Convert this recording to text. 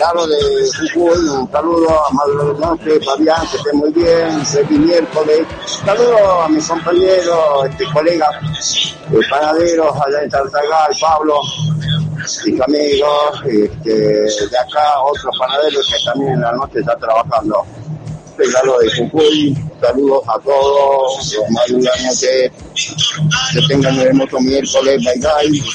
Claro, de Jujuy, un saludo a Maduro Noche, Fabián, que esté muy bien, feliz miércoles. Saludo a mis compañeros, colegas, panaderos allá en Tartagal, Pablo, mis amigos, de acá, otros panaderos que también en la noche están trabajando. Regalo de Jujuy, saludos a todos, los Maduro Noche, que tengan un hermoso miércoles, bye bye.